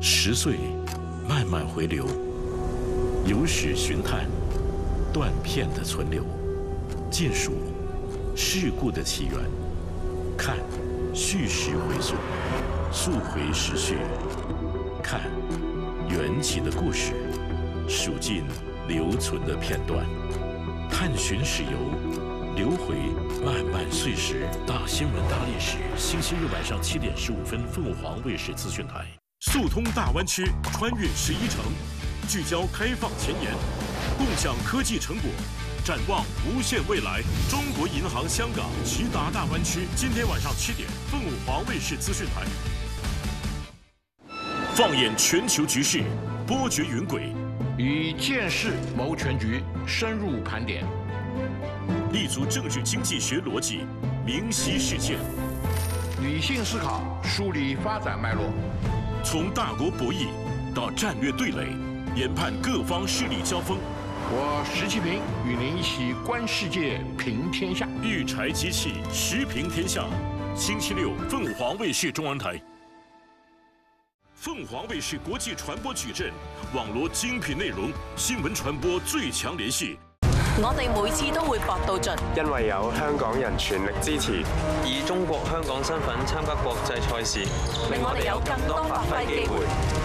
10岁慢慢回流，有史寻探，断片的存留，尽数事故的起源，看叙事回溯，溯回时序，看缘起的故事，数尽留存的片段，探寻史游，流回漫漫岁时。大新闻大历史，星期日晚上7点15分，凤凰卫视资讯台。速通大湾区，穿越11城，聚焦开放前沿，共享科技成果，展望无限未来。中国银行香港齐达大湾区，今天晚上7点，凤凰卫视资讯台。放眼全球局势，波谲云轨， 以见识谋全局，深入盘点， 立足政治经济学逻辑，明晰事件， 理性思考，梳理发展脉络。 从大国博弈到战略对垒，研判各方势力交锋。 我石其平与您一起观世界，评天下。 育才机器，时评天下。星期六，凤凰卫视中央台。凤凰卫视国际傳播矩陣，網羅精品內容，新聞傳播最強聯繫。 我哋每次都會搏到盡， 因為有香港人全力支持， 以中國香港身份參加國際賽事， 令我哋有更多發揮機會。